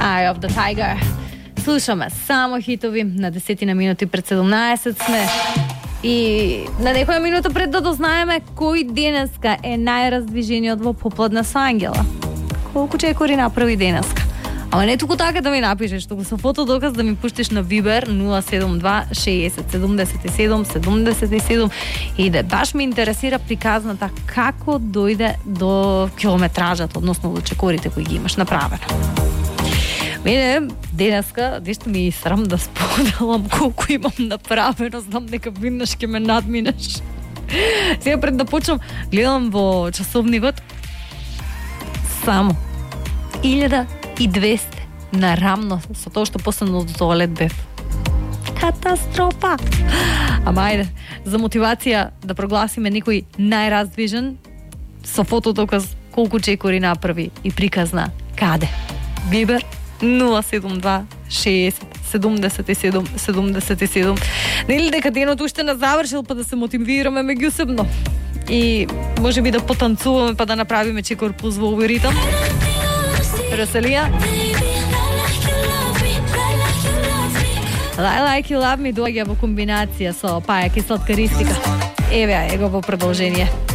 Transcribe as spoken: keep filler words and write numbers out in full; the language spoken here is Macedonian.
Eye of the Tiger. Слушаме само хитови на десетина минути пред седумнаесет сме. И на некоја минута пред да дознаеме кој денеска е најраздвижениот во попладна со Ангела. Колку чекори направи денеска? Ама не туку така да ми напишеш, туку со фотодоказ да ми пуштиш на Viber нула седум два шеесет седумдесет и седум седумдесет и седум и да баш ме интересира приказната како дојде до километражата, односно до чекорите кои ги имаш направено. Мене денеска, дешто ми е срам да споделам колку имам направено, знам дека веднаш ќе ме надминеш. Сега пред да почнам, гледам во часовникот само илјада и двесте нарамно со тоа што последно до тоалет бев. Катастрофа! Ама ајде, за мотивација да прогласиме некој најраздвижен со фотодоказ колку чекори направи и приказна каде. Viber нула седум два шеесет седумдесет и седум седумдесет и седум. Нели дека денот уште не завршил, па да се мотивираме меѓусебно и може би да потанцуваме па да направиме чекор плюс во овој ритам. Роселија. I like you love me доаѓа во комбинација со пајак и сладка ристика. Еве ја го во продолжение.